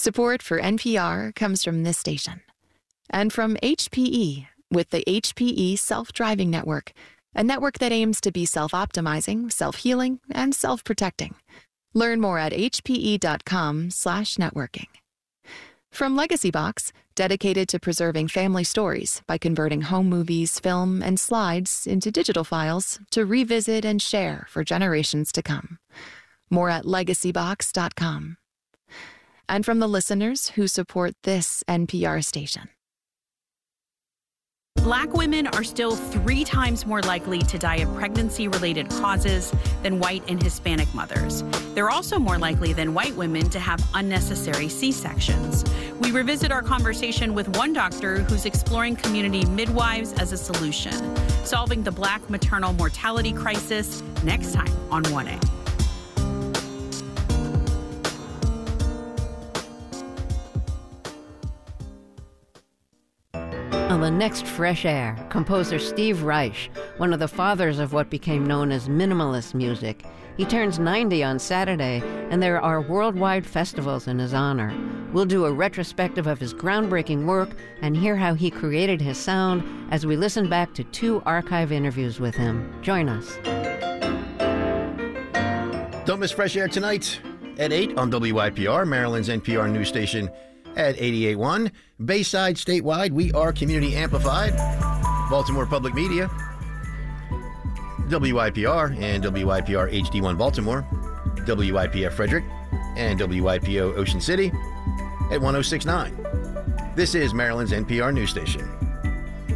Support for NPR comes from this station and from HPE with the HPE Self-Driving Network, a network that aims to be self-optimizing, self-healing, and self-protecting. Learn more at hpe.com/networking. From Legacy Box, dedicated to preserving family stories by converting home movies, film, and slides into digital files to revisit and share for generations to come. More at legacybox.com. And from the listeners who support this NPR station. Black women are still 3 times more likely to die of pregnancy-related causes than white and Hispanic mothers. They're also more likely than white women to have unnecessary C-sections. We revisit our conversation with one doctor who's exploring community midwives as a solution, solving the Black maternal mortality crisis next time on 1A. On the next Fresh Air, composer Steve Reich, one of the fathers of what became known as minimalist music. He turns 90 on Saturday, and there are worldwide festivals in his honor. We'll do a retrospective of his groundbreaking work and hear how he created his sound as we listen back to 2 archive interviews with him. Join us. Don't miss Fresh Air tonight at 8 on WYPR, Maryland's NPR news station. At 88.1, Bayside statewide, we are community amplified. Baltimore Public Media, WYPR and WYPR HD1 Baltimore, WYPF Frederick, and WYPO Ocean City at 106.9. This is Maryland's NPR news station.